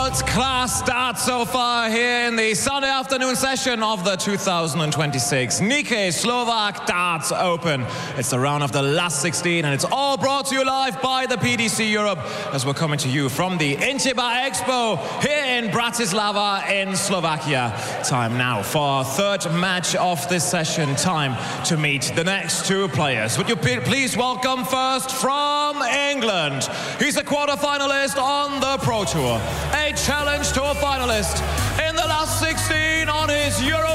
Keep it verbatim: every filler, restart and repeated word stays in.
world-class start so far here in the Sunday afternoon session of the two thousand twenty-six Nikkei Slovak Darts Open. It's the round of the last sixteen, and it's all brought to you live by the P D C Europe as we're coming to you from the Intiba Expo here in Bratislava in Slovakia. Time now for our third match of this session. Time to meet the next two players. Would you please welcome first from England. He's a quarter-finalist on the Pro Tour, a Challenge Tour finalist in the last sixteen on his Euro